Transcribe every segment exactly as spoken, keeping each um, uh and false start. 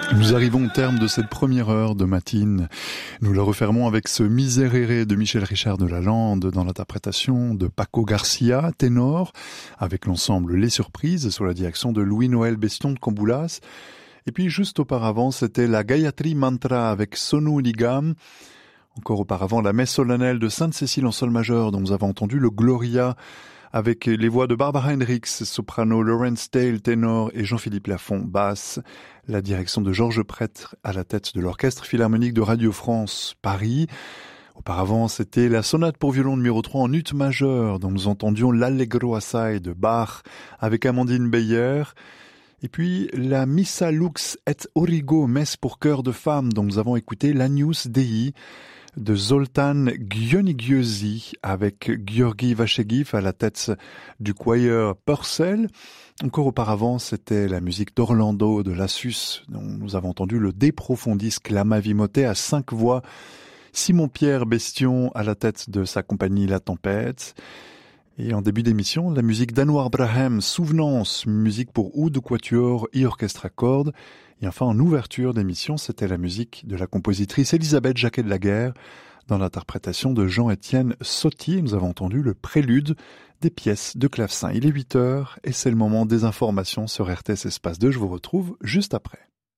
Nous arrivons au terme de cette première heure de matine. Nous la refermons avec ce Miserere de Michel Richard de Lalande dans l'interprétation de Paco Garcia, ténor, avec l'ensemble Les Surprises sous la direction de Louis-Noël Bestion de Camboulas. Et puis juste auparavant, c'était la Gayatri Mantra avec Sonu Nigam. Encore auparavant, la messe solennelle de Sainte-Cécile en sol majeur dont nous avons entendu le Gloria avec les voix de Barbara Hendricks, soprano, Lawrence Tail, ténor et Jean-Philippe Lafont, basse. La direction de Georges Prêtre à la tête de l'Orchestre Philharmonique de Radio France Paris. Auparavant, c'était la sonate pour violon numéro trois en ut majeur dont nous entendions l'Allegro assai de Bach avec Amandine Beyer. Et puis la Missa Lux et Origo, messe pour chœur de femme dont nous avons écouté l'Agnus Dei de Zoltán Gyöngyösi avec György Vachegiv à la tête du choir Purcell. Encore auparavant, c'était la musique d'Orlando de Lassus, dont nous avons entendu le De Profundis Clamavimote à cinq voix. Simon-Pierre Bestion à la tête de sa compagnie La Tempête. Et en début d'émission, la musique d'Anouar Brahem, Souvenance, musique pour oud, quatuor et orchestre à cordes. Et enfin, en ouverture d'émission, c'était la musique de la compositrice Elisabeth Jacquet de la Guerre, dans l'interprétation de Jean-Étienne Sautier. Nous avons entendu le prélude des pièces de clavecin. Il est huit heures et c'est le moment des informations sur R T S Espace deux. Je vous retrouve juste après.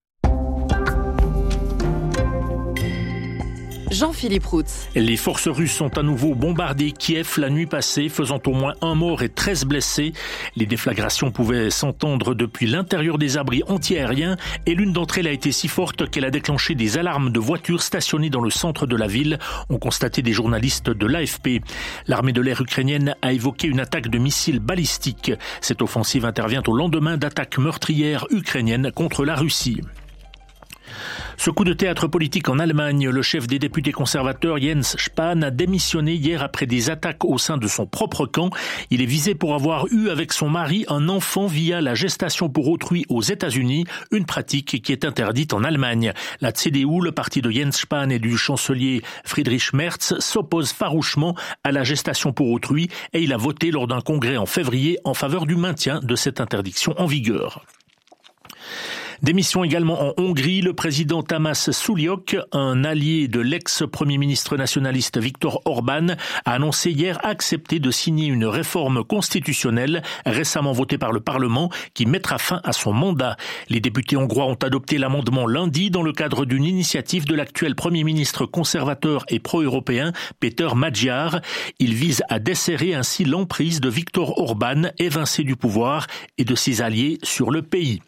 Jean-Philippe Roux. Les forces russes ont à nouveau bombardé Kiev la nuit passée, faisant au moins un mort et treize blessés. Les déflagrations pouvaient s'entendre depuis l'intérieur des abris antiaériens et l'une d'entre elles a été si forte qu'elle a déclenché des alarmes de voitures stationnées dans le centre de la ville, ont constaté des journalistes de l'A F P. L'armée de l'air ukrainienne a évoqué une attaque de missiles balistiques. Cette offensive intervient au lendemain d'attaques meurtrières ukrainiennes contre la Russie. Ce coup de théâtre politique en Allemagne, le chef des députés conservateurs Jens Spahn a démissionné hier après des attaques au sein de son propre camp. Il est visé pour avoir eu avec son mari un enfant via la gestation pour autrui aux États-Unis, une pratique qui est interdite en Allemagne. La C D U, le parti de Jens Spahn et du chancelier Friedrich Merz, s'oppose farouchement à la gestation pour autrui et il a voté lors d'un congrès en février en faveur du maintien de cette interdiction en vigueur. Démission également en Hongrie, le président Tamás Suliok, un allié de l'ex-premier ministre nationaliste Viktor Orban, a annoncé hier accepter de signer une réforme constitutionnelle récemment votée par le Parlement qui mettra fin à son mandat. Les députés hongrois ont adopté l'amendement lundi dans le cadre d'une initiative de l'actuel premier ministre conservateur et pro-européen Péter Magyar. Il vise à desserrer ainsi l'emprise de Viktor Orban, évincé du pouvoir, et de ses alliés sur le pays.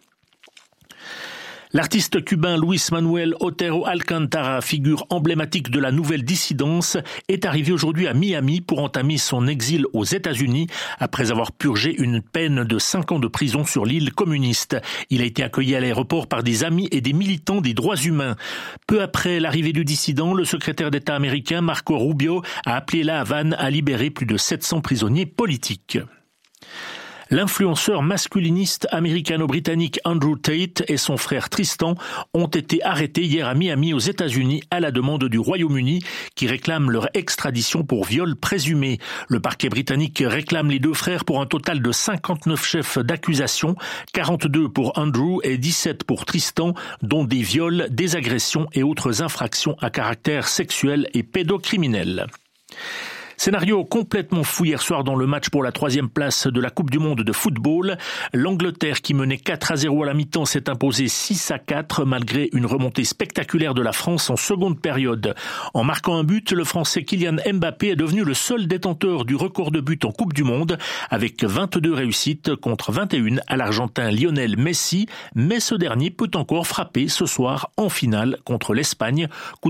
L'artiste cubain Luis Manuel Otero Alcántara, figure emblématique de la nouvelle dissidence, est arrivé aujourd'hui à Miami pour entamer son exil aux États-Unis après avoir purgé une peine de cinq ans de prison sur l'île communiste. Il a été accueilli à l'aéroport par des amis et des militants des droits humains. Peu après l'arrivée du dissident, le secrétaire d'État américain Marco Rubio a appelé la Havane à libérer plus de sept cents prisonniers politiques. L'influenceur masculiniste américano-britannique Andrew Tate et son frère Tristan ont été arrêtés hier à Miami aux États-Unis à la demande du Royaume-Uni qui réclame leur extradition pour viol présumé. Le parquet britannique réclame les deux frères pour un total de cinquante-neuf chefs d'accusation, quarante-deux pour Andrew et dix-sept pour Tristan, dont des viols, des agressions et autres infractions à caractère sexuel et pédocriminel. Scénario complètement fou hier soir dans le match pour la troisième place de la Coupe du Monde de football. L'Angleterre, qui menait quatre à zéro à la mi-temps, s'est imposée six à quatre malgré une remontée spectaculaire de la France en seconde période. En marquant un but, le Français Kylian Mbappé est devenu le seul détenteur du record de buts en Coupe du Monde avec vingt-deux réussites contre vingt et un à l'Argentin Lionel Messi. Mais ce dernier peut encore frapper ce soir en finale contre l'Espagne.